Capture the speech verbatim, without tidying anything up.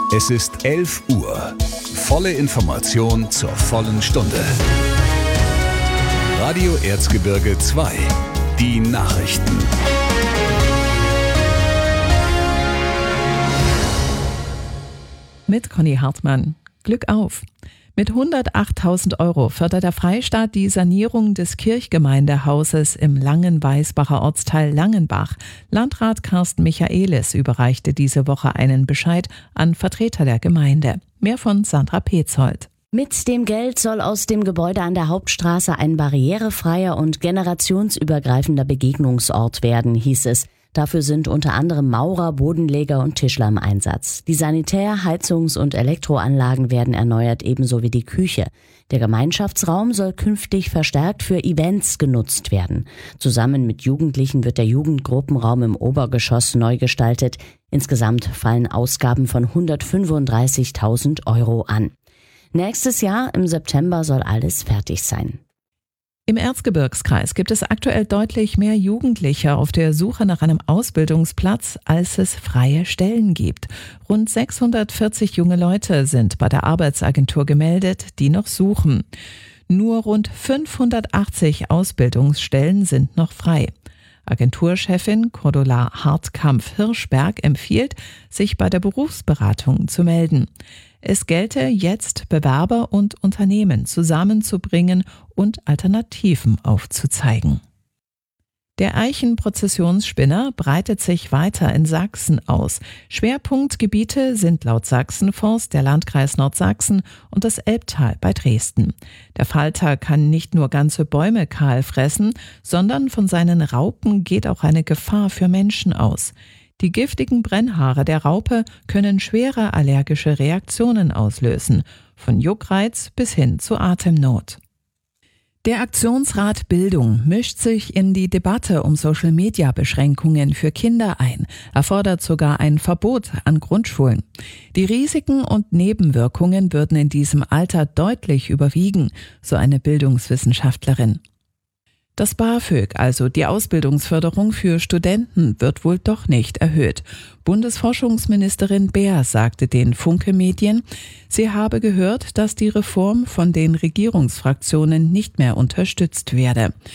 Es ist elf Uhr. Volle Information zur vollen Stunde. Radio Erzgebirge zwei. Die Nachrichten. Mit Conny Hartmann. Glück auf! Mit hundertachttausend Euro fördert der Freistaat die Sanierung des Kirchgemeindehauses im Langenweisbacher Ortsteil Langenbach. Landrat Carsten Michaelis überreichte diese Woche einen Bescheid an Vertreter der Gemeinde. Mehr von Sandra Petzold. Mit dem Geld soll aus dem Gebäude an der Hauptstraße ein barrierefreier und generationsübergreifender Begegnungsort werden, hieß es. Dafür sind unter anderem Maurer, Bodenleger und Tischler im Einsatz. Die Sanitär-, Heizungs- und Elektroanlagen werden erneuert, ebenso wie die Küche. Der Gemeinschaftsraum soll künftig verstärkt für Events genutzt werden. Zusammen mit Jugendlichen wird der Jugendgruppenraum im Obergeschoss neu gestaltet. Insgesamt fallen Ausgaben von hundertfünfunddreißigtausend Euro an. Nächstes Jahr im September soll alles fertig sein. Im Erzgebirgskreis gibt es aktuell deutlich mehr Jugendliche auf der Suche nach einem Ausbildungsplatz, als es freie Stellen gibt. Rund sechshundertvierzig junge Leute sind bei der Arbeitsagentur gemeldet, die noch suchen. Nur rund fünfhundertachtzig Ausbildungsstellen sind noch frei. Agenturchefin Cordula Hartkampf-Hirschberg empfiehlt, sich bei der Berufsberatung zu melden. Es gelte jetzt, Bewerber und Unternehmen zusammenzubringen und Alternativen aufzuzeigen. Der Eichenprozessionsspinner breitet sich weiter in Sachsen aus. Schwerpunktgebiete sind laut Sachsenforst der Landkreis Nordsachsen und das Elbtal bei Dresden. Der Falter kann nicht nur ganze Bäume kahl fressen, sondern von seinen Raupen geht auch eine Gefahr für Menschen aus. Die giftigen Brennhaare der Raupe können schwere allergische Reaktionen auslösen, von Juckreiz bis hin zu Atemnot. Der Aktionsrat Bildung mischt sich in die Debatte um Social-Media-Beschränkungen für Kinder ein. Er fordert sogar ein Verbot an Grundschulen. Die Risiken und Nebenwirkungen würden in diesem Alter deutlich überwiegen, so eine Bildungswissenschaftlerin. Das BAföG, also die Ausbildungsförderung für Studenten, wird wohl doch nicht erhöht. Bundesforschungsministerin Beer sagte den Funke-Medien, sie habe gehört, dass die Reform von den Regierungsfraktionen nicht mehr unterstützt werde.